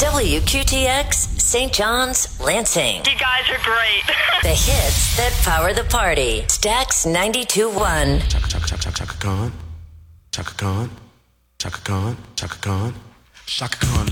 WQTX, St. John's, Lansing. You guys are great. The hits that power the party. Stax 92.1. Chaka Khan. Chaka Khan. Chaka Khan. Chaka Khan. Chaka Khan.